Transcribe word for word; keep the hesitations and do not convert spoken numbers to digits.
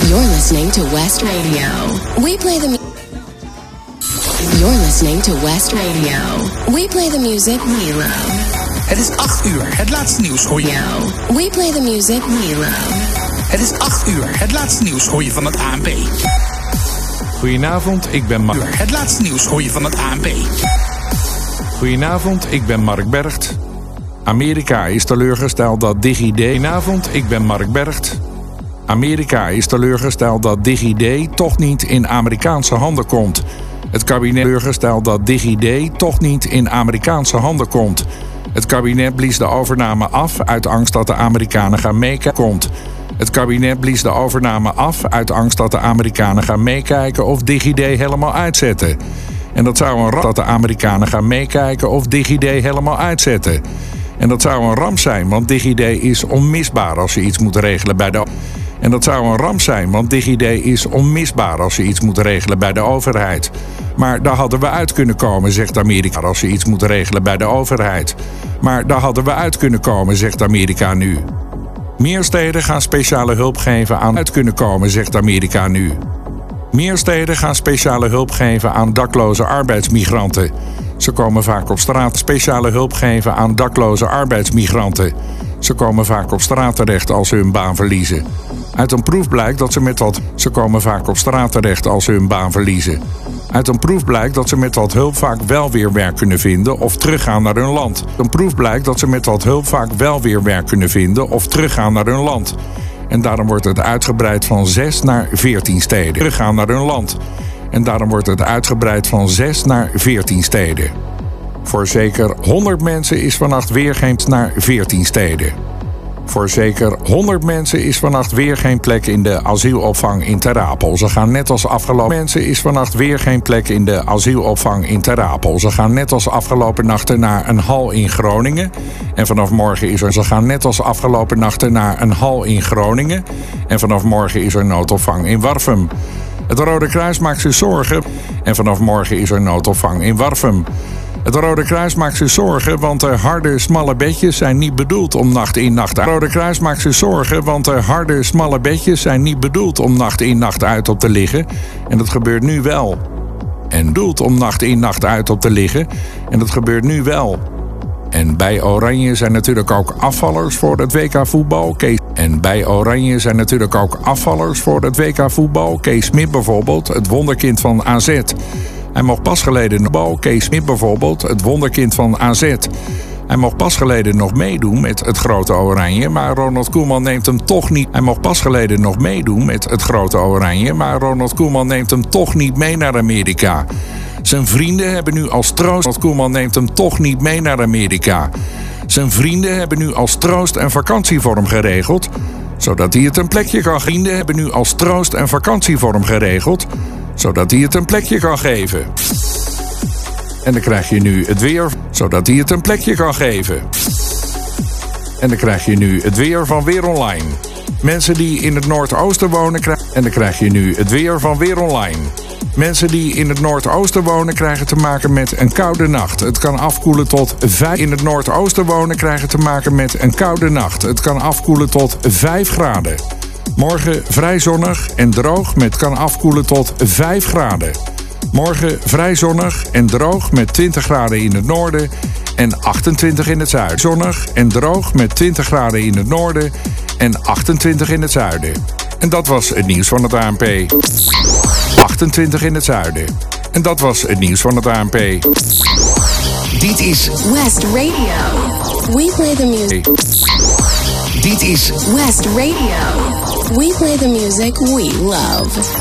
You're listening to West Radio. We play the mu- You're listening to West Radio. We play the music we love. Het is acht uur, het laatste nieuws hoor je. Yo, we play the music we love. Het is acht uur, het laatste nieuws hoor je van het A N P. Goedenavond, ik ben Mark. Het laatste nieuws hoor je van het A N P. Goedenavond, ik ben Mark Bergt. Amerika is teleurgesteld dat DigiD... Goedenavond, ik ben Mark Bergt. Amerika is teleurgesteld dat DigiD toch niet in Amerikaanse handen komt. Het kabinet teleurgesteld dat DigiD toch niet in Amerikaanse handen komt. Het kabinet blies de overname af uit angst dat de Amerikanen gaan meekijken. Het kabinet blies de overname af uit angst dat de Amerikanen gaan meekijken of DigiD helemaal uitzetten. En dat zou een ramp dat de Amerikanen gaan meekijken of DigiD helemaal uitzetten. En dat zou een ramp zijn, want DigiD is onmisbaar als je iets moet regelen bij de... En dat zou een ramp zijn, want DigiD is onmisbaar als je iets moet regelen bij de overheid. Maar daar hadden we uit kunnen komen, zegt Amerika, als je iets moet regelen bij de overheid. Maar daar hadden we uit kunnen komen, zegt Amerika nu. Meer steden gaan speciale hulp geven aan... uit kunnen komen, zegt Amerika nu. Meer steden gaan speciale hulp geven aan dakloze arbeidsmigranten. Ze komen vaak op straat. Speciale hulp geven aan dakloze arbeidsmigranten. Ze komen vaak op straat terecht als ze hun baan verliezen. Uit een proef blijkt dat ze met wat... Ze komen vaak op straat terecht als ze hun baan verliezen. Uit een proef blijkt dat ze met wat hulp vaak wel weer werk kunnen vinden of teruggaan naar hun land. Een proef blijkt dat ze met wat hulp vaak wel weer werk kunnen vinden of teruggaan naar hun land. En daarom wordt het uitgebreid van zes naar veertien steden. Teruggaan naar hun land. En daarom wordt het uitgebreid van zes naar veertien steden. Voor zeker honderd mensen is vannacht weer geen naar veertien steden. Voor zeker honderd mensen is vannacht weer geen plek in de asielopvang in Ter Apel. Ze gaan net als afgelopen mensen is vannacht weer geen plek in de asielopvang in Ter Apel. Ze gaan net als afgelopen nachten naar een hal in Groningen. En vanaf morgen is er... Ze gaan net als afgelopen nachten naar een hal in Groningen. En vanaf morgen is er noodopvang in Warffum. Het Rode Kruis maakt zich zorgen. En vanaf morgen is er noodopvang in Warffum. Het Rode Kruis maakt zich zorgen, want de harde, smalle bedjes zijn niet bedoeld om nacht in nacht uit. Het Rode Kruis maakt zich zorgen, want de harde, smalle bedjes zijn niet bedoeld om nacht in nacht uit op te liggen. En dat gebeurt nu wel. En bedoeld om nacht in nacht uit op te liggen. En dat gebeurt nu wel. En bij Oranje zijn natuurlijk ook afvallers voor het W K voetbal. Kees. En bij Oranje zijn natuurlijk ook afvallers voor het W K voetbal. Kees Smit bijvoorbeeld, het wonderkind van A Z. Hij mocht pas geleden nog... Kees Smit bijvoorbeeld, het wonderkind van A Z. Hij mocht pas geleden nog meedoen met het grote Oranje, maar Ronald Koeman neemt hem toch niet... Hij mocht pas geleden nog meedoen met het grote Oranje, maar Ronald Koeman neemt hem toch niet mee naar Amerika. Zijn vrienden hebben nu als troost... Ronald Koeman neemt hem toch niet mee naar Amerika. Zijn vrienden hebben nu als troost een vakantie voor hem geregeld, zodat hij het een plekje kan... Vrienden hebben nu als troost een vakantie voor hem geregeld, zodat hij het een plekje kan geven. En dan krijg je nu het weer, zodat hij het een plekje kan geven. En dan krijg je nu het weer van Weer Online. Mensen die in het Noordoosten wonen krijgen... En dan krijg je nu het weer van Weer Online. Mensen die in het Noordoosten wonen krijgen te maken met een koude nacht. Het kan afkoelen tot vijf... In het Noordoosten wonen krijgen te maken met een koude nacht. Het kan afkoelen tot vijf graden. Morgen vrij zonnig en droog met kan afkoelen tot vijf graden. Morgen vrij zonnig en droog met twintig graden in het noorden en achtentwintig in het zuiden. Zonnig en droog met twintig graden in het noorden en achtentwintig in het zuiden. En dat was het nieuws van het A N P. achtentwintig in het zuiden. En dat was het nieuws van het A N P. Dit is West Radio. We play the music. Dit is West Radio. We play the music we love.